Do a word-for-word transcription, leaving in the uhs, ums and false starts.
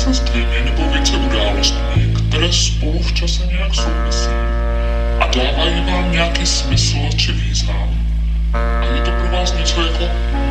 se s dvěmi nebo více událostmi, které spolu v čase nějak souvisí a dávají vám nějaký smysl či význam. A je to pro vás něco jako